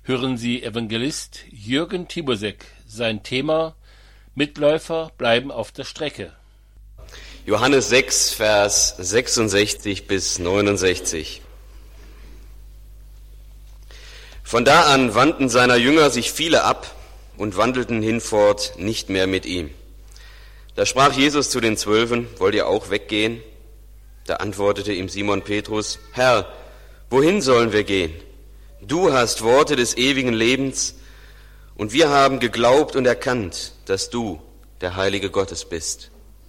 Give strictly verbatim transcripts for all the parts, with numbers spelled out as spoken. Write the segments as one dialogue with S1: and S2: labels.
S1: hören Sie Evangelist Jürgen Tibusek. Sein Thema: Mitläufer bleiben auf der Strecke.
S2: Johannes sechs, Vers sechsundsechzig bis neunundsechzig. Von da an wandten seiner Jünger sich viele ab und wandelten hinfort nicht mehr mit ihm. Da sprach Jesus zu den Zwölfen: Wollt ihr auch weggehen? Da antwortete ihm Simon Petrus: Herr, wohin sollen wir gehen? Du hast Worte des ewigen Lebens, und wir haben geglaubt und erkannt, dass du der Heilige Gottes bist.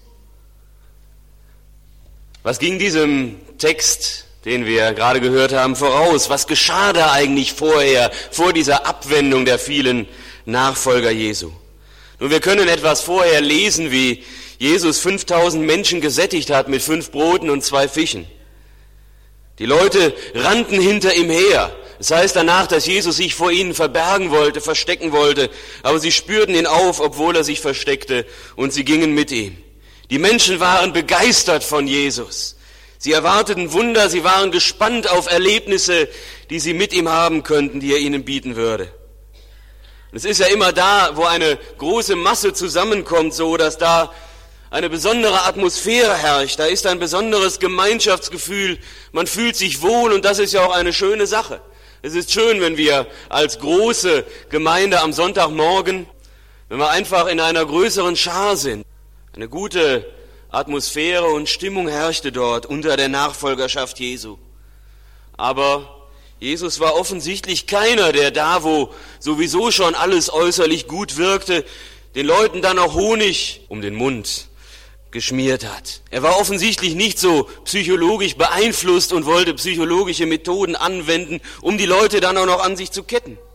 S2: Was ging diesem Text, den wir gerade gehört haben, voraus? Was geschah da eigentlich vorher, vor dieser Abwendung der vielen Nachfolger Jesu? Nun, wir können etwas vorher lesen, wie Jesus fünftausend Menschen gesättigt hat mit fünf Broten und zwei Fischen. Die Leute rannten hinter ihm her. Das heißt danach, dass Jesus sich vor ihnen verbergen wollte, verstecken wollte, aber sie spürten ihn auf, obwohl er sich versteckte, und sie gingen mit ihm. Die Menschen waren begeistert von Jesus. Sie erwarteten Wunder, sie waren gespannt auf Erlebnisse, die sie mit ihm haben könnten, die er ihnen bieten würde. Und es ist ja immer da, wo eine große Masse zusammenkommt, so dass da eine besondere Atmosphäre herrscht, da ist ein besonderes Gemeinschaftsgefühl, man fühlt sich wohl, und das ist ja auch eine schöne Sache. Es ist schön, wenn wir als große Gemeinde am Sonntagmorgen, wenn wir einfach in einer größeren Schar sind. Eine gute Atmosphäre und Stimmung herrschte dort unter der Nachfolgerschaft Jesu. Aber Jesus war offensichtlich keiner, der da, wo sowieso schon alles äußerlich gut wirkte, den Leuten dann auch Honig um den Mund geschmiert hat. Er war offensichtlich nicht so psychologisch beeinflusst und wollte psychologische Methoden anwenden, um die Leute dann auch noch an sich zu ketten.